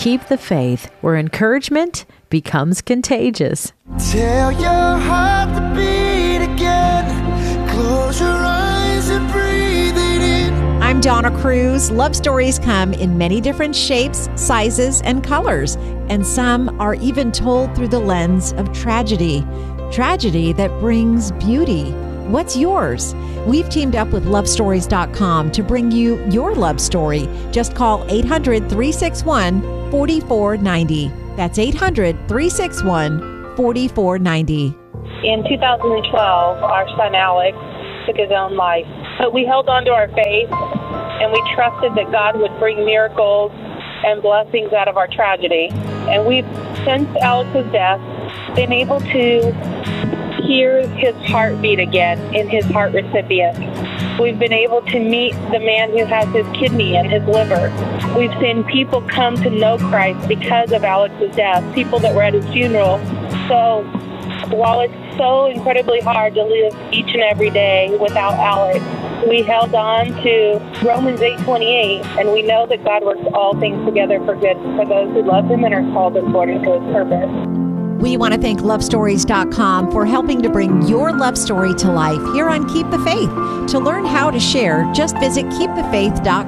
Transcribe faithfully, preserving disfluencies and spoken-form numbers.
Keep the Faith, where encouragement becomes contagious. Tell your heart to beat again. Close your eyes and breathe it in. I'm Donna Cruz. Love stories come in many different shapes, sizes, and colors, and some are even told through the lens of tragedy. Tragedy that brings beauty. What's yours? We've teamed up with love stories dot com to bring you your love story. Just call eight hundred, three six one, four four nine zero. That's eight hundred, three six one, four four nine zero. In two thousand twelve, our son Alex took his own life. But we held on to our faith, and we trusted that God would bring miracles and blessings out of our tragedy. And we've, since Alex's death, been able to hear his heartbeat again in his heart recipient. We've been able to meet the man who has his kidney and his liver. We've seen people come to know Christ because of Alex's death, people that were at his funeral. So while it's so incredibly hard to live each and every day without Alex, we held on to Romans eight twenty-eight, and we know that God works all things together for good for those who love him and are called according to his purpose. We want to thank love stories dot com for helping to bring your love story to life here on Keep the Faith. To learn how to share, just visit keep the faith dot com.